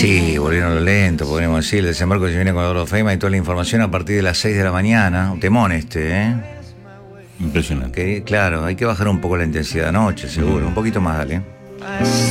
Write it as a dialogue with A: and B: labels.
A: Sí, volvieron lo lento, podríamos decir. El desembarco se viene con Eduardo Feynman y toda la información a partir de las 6 de la mañana. Un temón ¿eh?
B: Impresionante.
A: Claro, hay que bajar un poco la intensidad anoche, seguro. Un poquito más, dale.